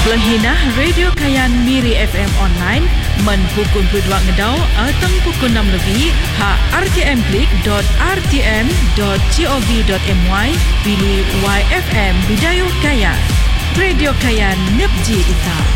Belenghina Radio Kayan Miri FM online men pukul 22 ngedau atau pukul 6 lebih ha rtmklik.rtm.gov.my pilih YFM Bidayuh Kayan. Radio Kayan Nepji Ita.